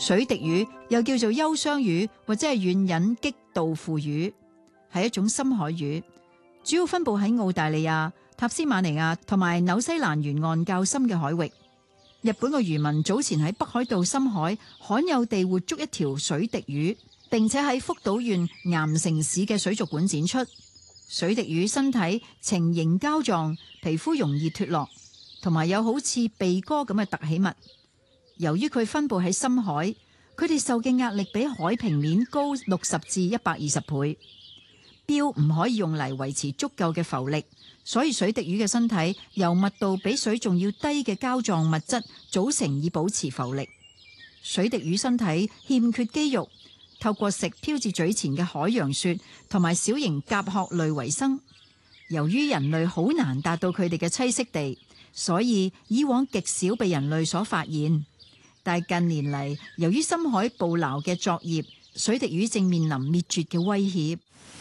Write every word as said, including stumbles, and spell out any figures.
水滴魚又叫做憂傷魚或者係軟忍激道腐魚，係一種深海魚，主要分布喺澳大利亞、塔斯馬尼亞同埋紐西蘭沿岸較深嘅海域。日本嘅漁民早前喺北海道深海罕有地活捉一條水滴魚，並且喺福島縣岩城市嘅水族館展出。水滴魚身體呈凝膠狀，皮膚容易脫落，同埋有好似鼻哥咁嘅凸起物。由於佢分布喺深海，佢哋受嘅壓力比海平面高六十至一百二十倍。標唔可以用嚟維持足夠嘅浮力，所以水滴魚嘅身體由密度比水仲要低嘅膠狀物質組成，以保持浮力。水滴魚身體欠缺肌肉，透過食飄至嘴前嘅海洋雪同埋小型甲殼類為生。由於人類好難達到佢哋嘅棲息地，所以以往極少被人類所發現。但係近年嚟，由於深海捕撈嘅作業，水滴魚正面臨滅絕嘅威脅。